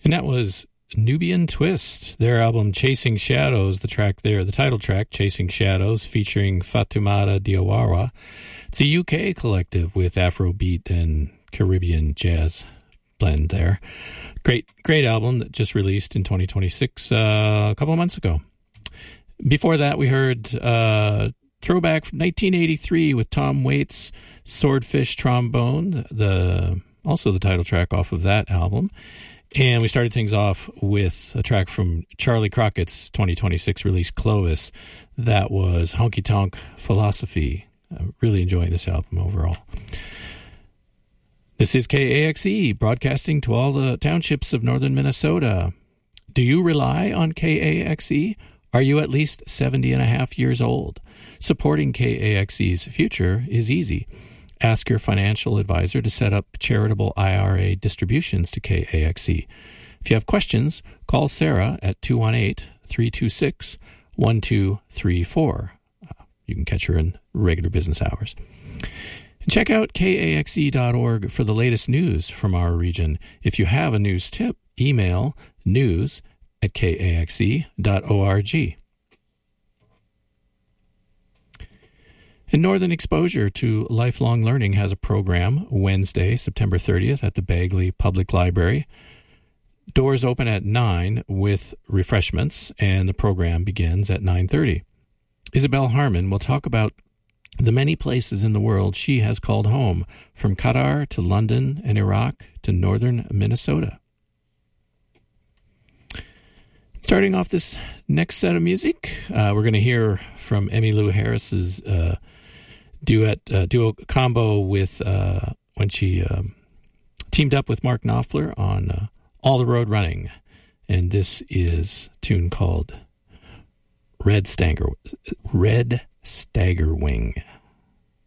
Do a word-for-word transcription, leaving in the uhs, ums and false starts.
And that was Nubian Twist, their album Chasing Shadows, the track there, the title track, Chasing Shadows, featuring Fatoumata Diawara. It's a U K collective with Afrobeat and Caribbean jazz blend there. Great, great album that just released in twenty twenty-six, uh, a couple of months ago. Before that, we heard uh, throwback from nineteen eighty-three with Tom Waits' Swordfish Trombone, the also the title track off of that album. And we started things off with a track from Charlie Crockett's twenty twenty-six release, Clovis. That was Honky Tonk Philosophy. I'm really enjoying this album overall. This is K A X E, broadcasting to all the townships of northern Minnesota. Do you rely on K A X E? Are you at least seventy and a half years old? Supporting K A X E's future is easy. Ask your financial advisor to set up charitable I R A distributions to K A X E. If you have questions, call Sarah at two one eight, three two six, one two three four. Uh, you can catch her in regular business hours. And check out K A X E dot org for the latest news from our region. If you have a news tip, email news at K A X E dot org. And Northern Exposure to Lifelong Learning has a program Wednesday, September thirtieth at the Bagley Public Library. Doors open at nine with refreshments, and the program begins at nine thirty. Isabel Harmon will talk about the many places in the world she has called home, from Qatar to London and Iraq to northern Minnesota. Starting off this next set of music, uh, we're going to hear from Emmylou Harris's uh, duet, uh, duo combo with uh, when she um, teamed up with Mark Knopfler on uh, All the Road Running. And this is a tune called Red Stagger, Red Stagger Wing.